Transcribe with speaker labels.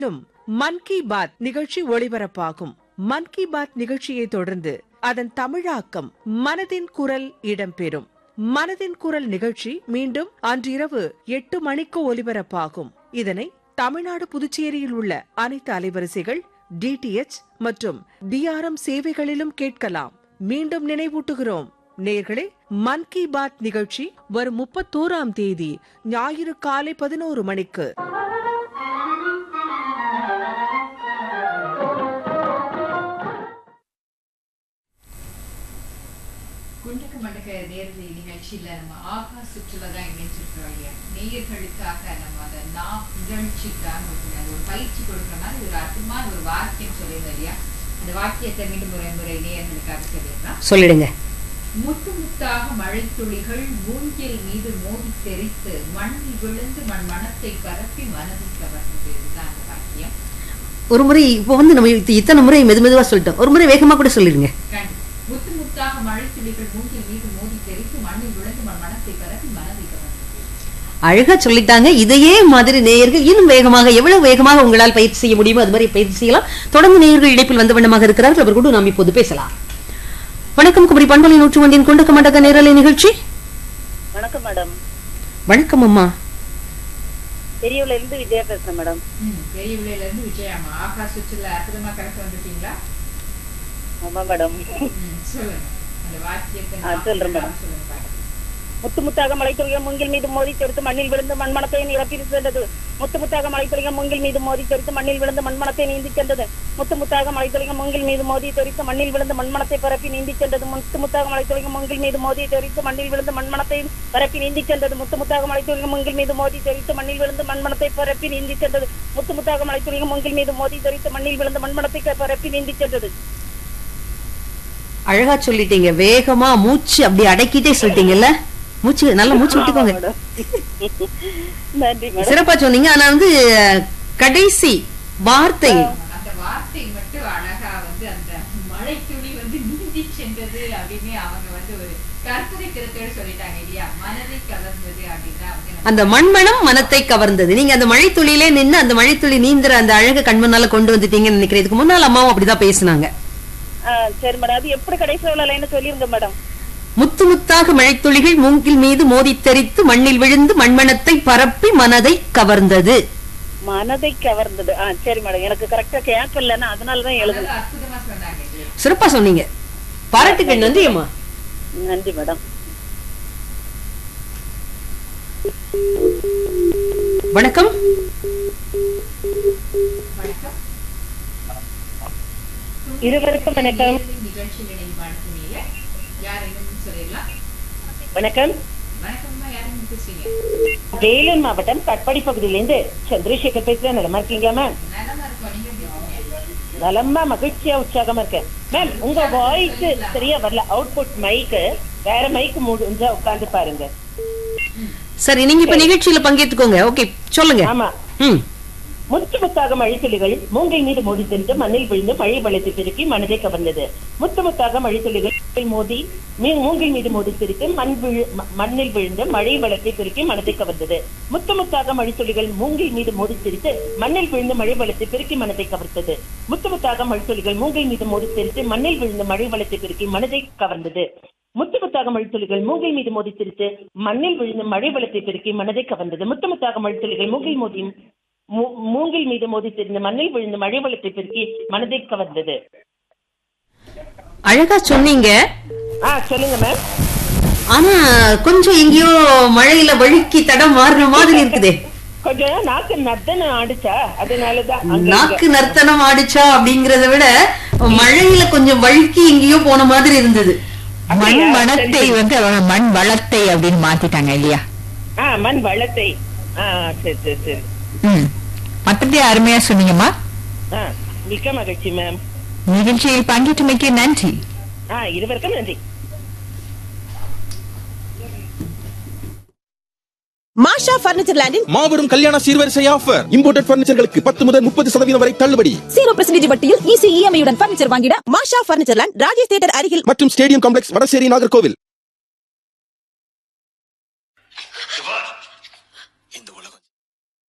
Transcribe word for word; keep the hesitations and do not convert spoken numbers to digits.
Speaker 1: மன் கி பாத் நிகழ்ச்சி ஒளிபரப்பாகும். மன் கி பாத் நிகழ்ச்சியை தொடர்ந்து அதன் தமிழாக்கம் மனதின் குரல் இடம்பெறும். மனதின் குரல் நிகழ்ச்சி மீண்டும் அன்றிரவு எட்டு மணிக்கு ஒலிபரப்பாகும். இதனை தமிழ்நாடு புதுச்சேரியில் உள்ள அனைத்து அலைவரிசைகள், டிடிஎச் மற்றும் டிஆர்எம் சேவைகளிலும் கேட்கலாம். மீண்டும் நினைவூட்டுகிறோம் நேயர்களே, மன் கி பாத் நிகழ்ச்சி வரும் முப்பத்தோராம் தேதி ஞாயிறு காலை பதினோரு மணிக்கு.
Speaker 2: குண்டக்க மண்டக்க நேரடி நிகழ்ச்சியில நம்ம ஆகா சுற்றுலா தான் இணைஞ்சிருக்கிறோம் இல்லையா? நேயர்களுக்காக நம்ம அந்த நா நிகழ்ச்சிக்காக ஒரு பயிற்சி கொடுக்குற மாதிரி ஒரு அற்புதமான ஒரு வாக்கியம் சொல்லியிருந்தோம் இல்லையா? அந்த வாக்கியத்தை மீண்டும் முறை முறை நேயர்களுக்காக சொல்லிடலாம்.
Speaker 3: சொல்லிடுங்க.
Speaker 2: முத்து முத்தாக மழை துளிகள் மூங்கில் மீது மோதி தெரித்து மண்ணில் விழுந்து மண் மனத்தை பரப்பி மனதை கவர்ந்தது. இதுதான் அந்த வாக்கியம்.
Speaker 3: ஒரு முறை இப்போ வந்து நம்ம இத்தனை முறை மெது மெதுவா சொல்லிட்டோம், ஒரு முறை வேகமா கூட சொல்லிருங்க.
Speaker 2: முத்து முத்தாக மழை துளிகள் மூங்கில் மீது மோதி தெரித்து மண்ணில் விழுந்து மண் மனத்தை பரப்பி மனதை கவர்ந்தது.
Speaker 3: அழகா சொல்லிட்டாங்க. இதையே மாதிரி நேயர்கள் இன்னும் வேகமாக, எவ்வளவு வேகமாக உங்களால் பயிற்சி செய்ய முடியுமோ அது மாதிரி பயிற்சி செய்யலாம். தொடர்ந்து நேயர்கள் இணைப்பில் வந்த வண்ணமாக இருக்கிறார்கள். அவர் கூட நாம் இப்போது பேசலாம். வணக்கம் குமரி பண்பலை நூற்று ஒன்றின் கொண்டக்க மண்டக்க நேரலை நிகழ்ச்சி.
Speaker 4: வணக்கம் மேடம்.
Speaker 3: வணக்கம் அம்மா.
Speaker 4: பெரியவள இருந்து விஜயா பேசுறேன் மேடம்.
Speaker 2: பெரியவளையில இருந்து விஜயாமா. ஆகா சுற்றுலா அற்புதமா கரெக்ட் வந்துட்டீங்களா?
Speaker 4: ஆமா மேடம்.
Speaker 2: சொல்லுங்க அந்த வாக்கியத்தை.
Speaker 4: சொல்றேன் மேடம். முத்து முத்தாக மழை துளிகள் மூங்கில் மீது மோதி தெரித்து மண்ணில் விழுந்து மண்மணத்தை நிரப்பி சென்றது. முத்து முத்தாக மழை துளிகள் மூங்கில் மீது மோதி தெரித்து மண்ணில் விழுந்து மண்மணத்தை நீந்தி சென்றது. முத்து முத்தாக மழை துளிகள் மூங்கில் மீது மோதி தெரித்து மண்ணில் விழுந்து மண்மணத்தை பரப்பி நீந்தி சென்றது. முத்து முத்தாக மழை துளிகள் மூங்கில் மீது மோதி தெரித்து மண்ணில் விழுந்து மண்மணத்தை பரப்பி நீந்தி சென்றது. முத்து முத்தாக மழை துளிகள் மூங்கில் மீது மோதி தெரித்து மண்ணில் விழுந்து மண்மணத்தை பரப்பி நீந்தி சென்றது. முத்து முத்தாக மழை துளிகள் மூங்கில் மீது மோதி தெரித்து மண்ணில் விழுந்து மண்மணத்தை பரப்பி நீந்தி சென்றது.
Speaker 3: அழகா சொல்லிட்டீங்க. வேகமா மூச்சு அப்படி அடக்கிட்டே சொல்லிட்டீங்கல்ல. மூச்சு நல்லா மூச்சு விட்டுக்கோங்க. சிறப்பா சொன்னீங்க. ஆனா வந்து கடைசி வார்த்தை
Speaker 2: அந்த வார்த்தை மட்டும் அழகா வந்து அந்த மழை துளி வந்து நீந்தி சென்றது அப்படின்னு அவங்க வந்து ஒரு கற்பனை திறத்தோடு சொல்லிட்டாங்க இல்லையா? மனதை கவர்ந்தது அப்படின்னா
Speaker 3: அந்த மண்மணம் மனத்தை கவர்ந்தது. நீங்க அந்த மழை துளியிலே நின்று அந்த மழை துளி நீந்திர அந்த அழக கண்மனால கொண்டு வந்துட்டீங்கன்னு நினைக்கிறேன். இதுக்கு முன்னால் அம்மாவும் அப்படிதான் பேசினாங்க.
Speaker 4: சரி மேடம். அது எப்படி கடைசி சொல்லிருங்க மேடம்.
Speaker 3: முத்து முத்தாக மழைத்துளிகள் மூங்கில் மீது மோதி தெரித்து மண்ணில் விழுந்து மண்மணத்தை பரப்பி மனதை கவர்ந்தது.
Speaker 4: மனதை கவர்ந்தது. சரி மேடம். எனக்கு கரெக்டா கேட்கலன்னா அதனாலதான் எழுதுனேன்.
Speaker 2: அற்புதமா சொன்னாங்க.
Speaker 3: சிறப்பா சொன்னீங்க. பாராட்டுகள். நன்றி அம்மா.
Speaker 4: நன்றி மேடம்.
Speaker 3: வணக்கம்.
Speaker 4: வணக்கம். இருவருக்கும் வணக்கம். வணக்கம். வேலூர் மாவட்டம் கட்பாடி பகுதியிலிருந்து சந்திரசேகர் பேசுறேன். நலமா இருக்கீங்களா மேம்? நலமா மகிழ்ச்சியா உற்சாகமா இருக்கேன் மேம். உங்க வாய்ஸ் சரியா வரல. அவுட்புட் மைக்கு வேற மைக்கு முடிஞ்சா உட்கார்ந்து பாருங்க.
Speaker 3: சரி, நீங்க இப்ப நிகழ்ச்சியில பங்கேற்றுக்கோங்க. ஓகே, சொல்லுங்க.
Speaker 4: ஆமா. முத்து முத்தாக மழை துளிகள் மூங்கில் மீது மோதி சென்று மண்ணில் விழுந்து மழை வளர்த்து பெருக்கி மனதை கவர்ந்தது. முத்து முத்தாக மழை துளிகள் மோதி மூங்கில் மீது மோதி தெரித்து மண் மண்ணில் விழுந்து மழை வளர்த்தை பெருக்கி மனதை கவர்ந்தது. முத்து முத்தாக மழை துளிகள் மூங்கில் மீது மோதி தெரித்து மண்ணில் விழுந்து மழை வளர்த்தை பெருக்கி மனதை கவர்ந்தது. முத்து முத்தாக மழை துளிகள் மூங்கில் மீது மோதி தெரித்து மண்ணில் விழுந்து மழை வளர்த்தை பெருக்கி மனதை கவர்ந்தது. முத்து முத்தாக மழை துளிகள் மூங்கில் மீது மோதி தெரித்து மண்ணில் விழுந்து மழை வளர்த்தை பெருக்கி மனதை கவர்ந்தது. முத்து முத்தாக மழை துளிகள் மூங்கில் மோதி மூங்கில் மீது மோதி தெரிந்து மண்ணில் விழுந்து மழை வளத்தை பெருக்கி மனதை கவர்ந்தது.
Speaker 3: அழகா சொன்னீங்க.
Speaker 4: சொல்லுங்க மேம்.
Speaker 3: ஆனா கொஞ்சம் எங்கேயோ மழையில வழுக்கி தடம் மாறுற மாதிரி இருக்குது.
Speaker 4: கொஞ்சம் நாக்கு நர்த்தனம் ஆடிச்சா அதனாலதான்.
Speaker 3: நாக்கு நர்த்தனம் ஆடிச்சா அப்படிங்கறத விட மழையில கொஞ்சம் வழுக்கி எங்கேயோ போன மாதிரி இருந்தது.
Speaker 5: மண் வளத்தை வந்து மண் வளத்தை அப்படின்னு மாத்திட்டாங்க இல்லையா?
Speaker 4: மண் வளத்தை. சரி சரி சரி.
Speaker 5: மற்றபடி அருமையா சொன்னீங்கம்மா.
Speaker 4: மிக்க மகிழ்ச்சி மேம்.
Speaker 5: நிகழ்ச்சியில் பங்கேற்றமைக்கு நன்றி.
Speaker 4: இருவருக்கும் நன்றி.
Speaker 6: மாஷா பர்னிச்சர் லேண்டின்
Speaker 7: மாபெரும் கல்யாண சீர்வரிசை ஆஃபர். இம்போர்ட்டட் பர்னிச்சர்களுக்கு பத்து முதல் முப்பது சதவீதம் வரை தள்ளுபடி.
Speaker 6: ஜீரோ பர்சன்டேஜ் வட்டியில் ஈஸி இஎம்ஐ உடன் பர்னிச்சர் வாங்கிட மாஷா பர்னிச்சர் லேண்ட் ராஜேஷ் தியேட்டர் அருகில்
Speaker 7: மற்றும் ஸ்டேடியம் காம்ப்ளெக்ஸ் வடசேரி நாகர்கோவில்.